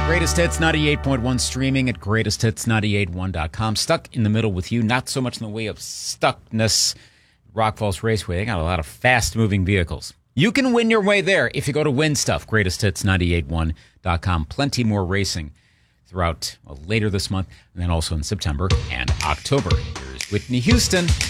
Greatest Hits 98.1 streaming at greatesthits981.com. Stuck in the middle with you. Not so much in the way of stuckness. Rock Falls Raceway, they got a lot of fast-moving vehicles. You can win your way there if you go to Win Stuff, greatesthits981.com. Plenty more racing throughout later this month, and then also in September and October. Here's Whitney Houston.